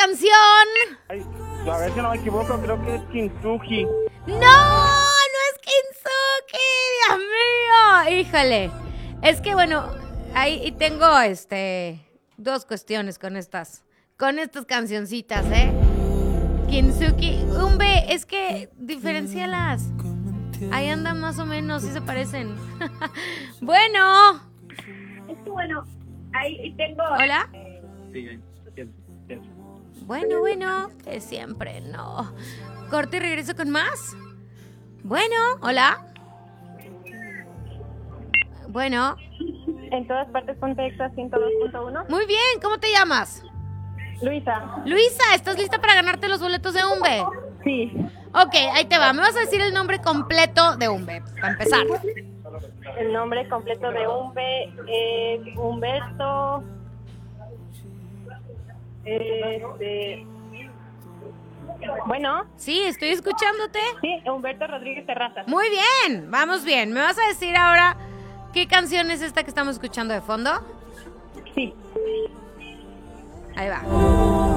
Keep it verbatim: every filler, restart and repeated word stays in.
canción? Ay, a ver si no me equivoco, creo que es Kintsugi. ¡No! ¡No es Kintsugi! ¡Dios mío! Híjole. Es que bueno, ahí tengo este dos cuestiones con estas, con estas cancioncitas, ¿eh? Kintsugi, Umbe, es que diferencialas. Ahí andan más o menos, sí se parecen. Bueno. Es que bueno, ahí tengo... ¿Hola? Sí, sí, sí. Bueno, bueno, que siempre no. Corte y regreso con más. Bueno, hola. Bueno. En todas partes ponte Exa ciento dos punto uno. Muy bien, ¿cómo te llamas? Luisa. Luisa, ¿estás lista para ganarte los boletos de Umbe? Sí. Ok, ahí te va. Me vas a decir el nombre completo de Umbe, para empezar. El nombre completo de Umbe es Humberto... Este... Bueno, Sí, estoy escuchándote. sí, Humberto Rodríguez Terrazas. Muy bien, vamos bien. ¿Me vas a decir ahora qué canción es esta que estamos escuchando de fondo? Sí. Ahí va.